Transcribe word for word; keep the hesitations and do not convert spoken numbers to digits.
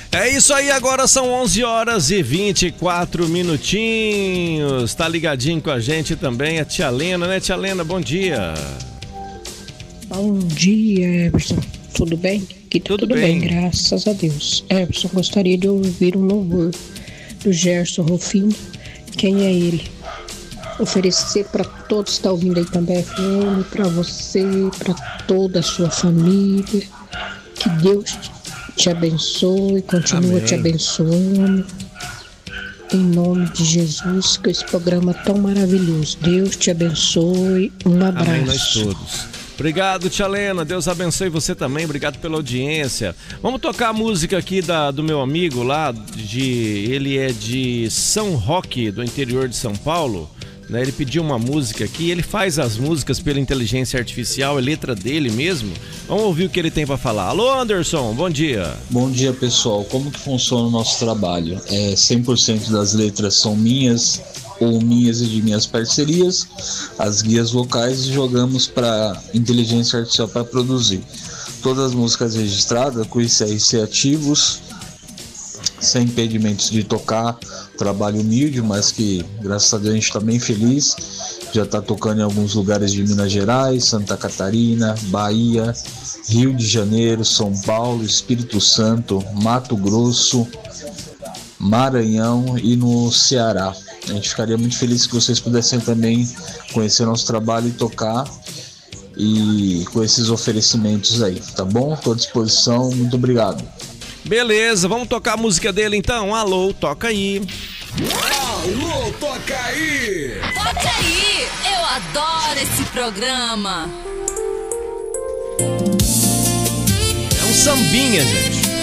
É isso aí, agora são onze horas e vinte e quatro minutinhos. Tá ligadinho com a gente também a tia Lena, né, tia Lena? Bom dia. Bom dia, Everson. Tudo bem? Aqui tá tudo, tudo bem. bem, graças a Deus. Everson, gostaria de ouvir um louvor do Gerson Rufino. Quem é ele? Oferecer para todos que estão ouvindo aí também, F M, para você, para toda a sua família. Que Deus te abençoe, continua Amém. te abençoando. Em nome de Jesus, com esse programa tão maravilhoso. Deus te abençoe. Um abraço. Amém, nós todos. Obrigado, tia Lena. Deus abençoe você também. Obrigado pela audiência. Vamos tocar a música aqui da, do meu amigo lá. De, ele é de São Roque, do interior de São Paulo. Né? Ele pediu uma música aqui. Ele faz as músicas pela inteligência artificial. É letra dele mesmo. Vamos ouvir o que ele tem para falar. Alô, Anderson. Bom dia. Bom dia, pessoal. Como que funciona o nosso trabalho? É, cem por cento das letras são minhas ou minhas e de minhas parcerias, as guias vocais jogamos para inteligência artificial para produzir. Todas as músicas registradas com I C R C ativos, sem impedimentos de tocar, trabalho humilde, mas que graças a Deus a gente está bem feliz, já está tocando em alguns lugares de Minas Gerais, Santa Catarina, Bahia, Rio de Janeiro, São Paulo, Espírito Santo, Mato Grosso, Maranhão e no Ceará. A gente ficaria muito feliz se vocês pudessem também conhecer nosso trabalho e tocar e com esses oferecimentos aí, tá bom? Estou à disposição, muito obrigado. Beleza, vamos tocar a música dele então. Alô, toca aí. Alô, toca aí. Toca aí, eu adoro esse programa. É um sambinha, gente.